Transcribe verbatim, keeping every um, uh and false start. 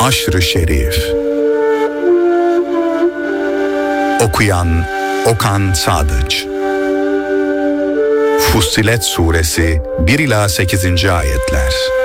Aşr-ı Şerif. Okuyan Okan Sadıç. Fussilet Suresi bir ila sekizinci ayetler.